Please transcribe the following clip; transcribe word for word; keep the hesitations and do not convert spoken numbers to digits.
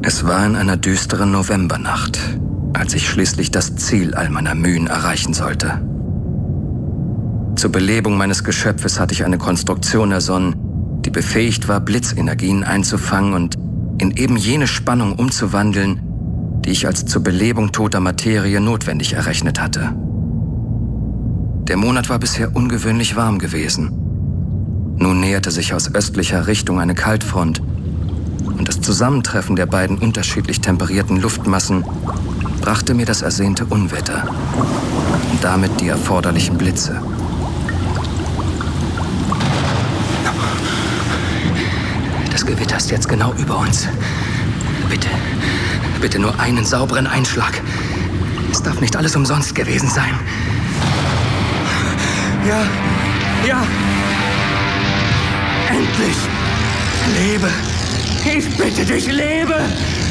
Es war in einer düsteren Novembernacht, als ich schließlich das Ziel all meiner Mühen erreichen sollte. Zur Belebung meines Geschöpfes hatte ich eine Konstruktion ersonnen, die befähigt war, Blitzenergien einzufangen und in eben jene Spannung umzuwandeln, die ich als zur Belebung toter Materie notwendig errechnet hatte. Der Monat war bisher ungewöhnlich warm gewesen. Nun näherte sich aus östlicher Richtung eine Kaltfront und das Zusammentreffen der beiden unterschiedlich temperierten Luftmassen brachte mir das ersehnte Unwetter und damit die erforderlichen Blitze. Das Gewitter ist jetzt genau über uns. Bitte, bitte nur einen sauberen Einschlag. Es darf nicht alles umsonst gewesen sein. Ja, ja. Endlich. Lebe. Ich bitte dich, lebe.